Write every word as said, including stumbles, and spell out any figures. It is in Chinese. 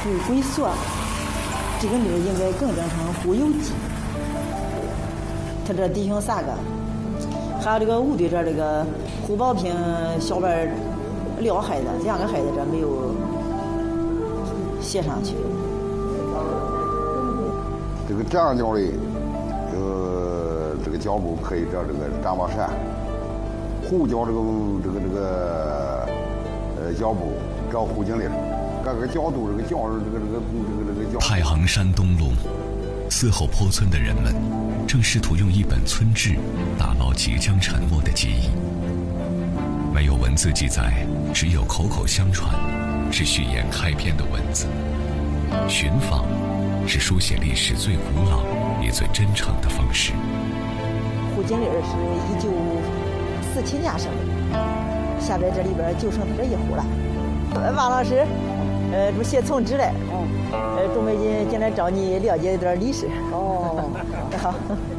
会龟缩，这个名应该更正成胡有基。他这弟兄三个，还有这个吴队这这个胡宝平小辈撂孩子，两个孩子这没有写上去。 这个张教的，呃，这个脚步可以叫这个张宝山，胡教这个这个这个呃脚步找胡经理，各个角度这个脚这个这个这个这个脚。 太行山东麓，嗣后坡村的人们正试图用一本村志打捞即将沉没的记忆。没有文字记载，只有口口相传，是序言开篇的文字。寻访是书写历史最古老也最真诚的方式。 胡经理是一九四七年生的，现在这里边就剩他这一户了。王老师，呃，这写从志嘞，呃，准备进进来找你了解一段历史。哦，好。